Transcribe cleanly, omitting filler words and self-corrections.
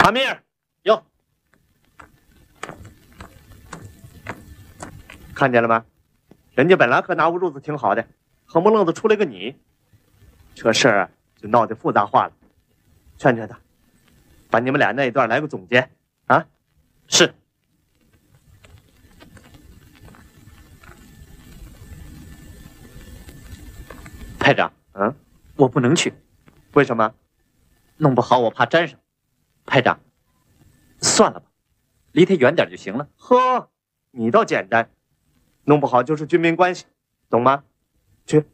阿米尔， 哟， 看见了吗？人家本来和拿无褥子挺好的，横不愣子出来个你，这事儿就闹得复杂化了。劝劝他，把你们俩那一段来个总结啊！ 是。排长，我不能去， 为什么？ 弄不好我怕沾上。排长，算了吧，离他远点就行了。 呵，你倒简单，弄不好就是军民关系，懂吗？去。